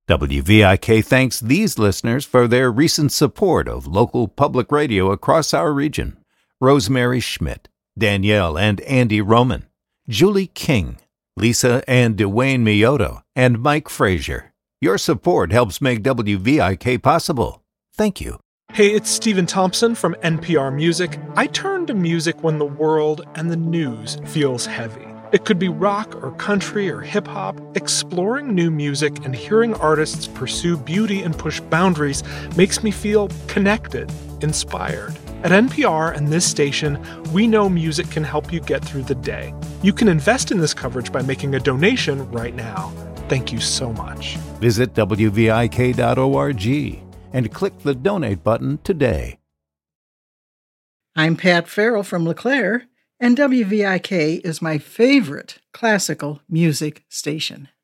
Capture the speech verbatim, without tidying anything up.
W V I K thanks these listeners for their recent support of local public radio across our region. Rosemary Schmidt, Danielle and Andy Roman, Julie King, Lisa and Dwayne Mioto, and Mike Frazier. Your support helps make W V I K possible. Thank you. Hey, it's Stephen Thompson from N P R Music. I turn to music when the world and the news feels heavy. It could be rock or country or hip-hop. Exploring new music and hearing artists pursue beauty and push boundaries makes me feel connected, inspired. At N P R and this station, we know music can help you get through the day. You can invest in this coverage by making a donation right now. Thank you so much. Visit W V I K dot org and click the donate button today. I'm Pat Farrell from LeClaire, and W V I K is my favorite classical music station.